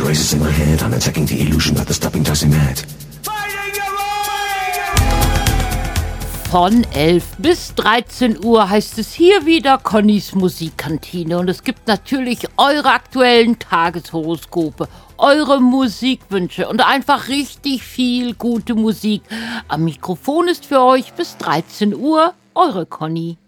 races in my head, I'm attacking the illusion, but the stopping drives me mad. Von 11 bis 13 Uhr heißt es hier wieder Connys Musikkantine und es gibt natürlich eure aktuellen Tageshoroskope, eure Musikwünsche und einfach richtig viel gute Musik. Am Mikrofon ist für euch bis 13 Uhr eure Conny.